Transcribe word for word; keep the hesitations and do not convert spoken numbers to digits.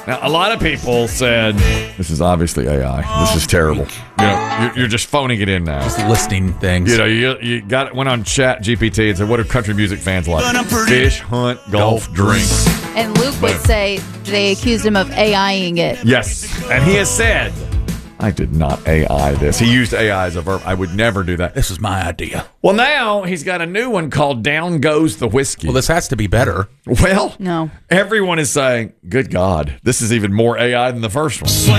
Now, a lot of people said, this is obviously A I. This is terrible. You know, you're, you're just phoning it in now. Just listing things. You know, you, you got went on Chat G P T and said, what do country music fans like? Fish, hunt, golf, drink. And Luke would say they accused him of AIing it. Yes. And he has said, I did not A I this. He used A I as a verb. I would never do that. This is my idea. Well, now he's got a new one called Down Goes the Whiskey. Well, this has to be better. Well, No. everyone is saying, good God, this is even more A I than the first one.